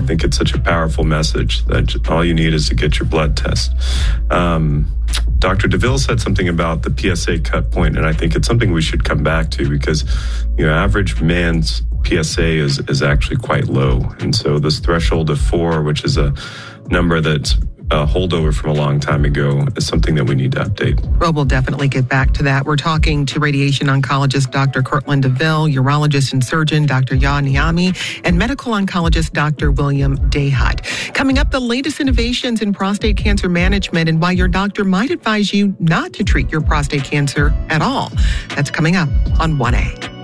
think it's such a powerful message that all you need is to get your blood test. Dr. DeVille said something about the PSA cut point, and I think it's something we should come back to because, average man's PSA is actually quite low. And so this threshold of 4, which is a number that's a holdover from a long time ago, is something that we need to update. Well, we'll definitely get back to that. We're talking to radiation oncologist Dr. Kirtland DeVille, urologist and surgeon Dr. Yaa Niami, and medical oncologist Dr. William Dayhut. Coming up, the latest innovations in prostate cancer management and why your doctor might advise you not to treat your prostate cancer at all. That's coming up on 1A.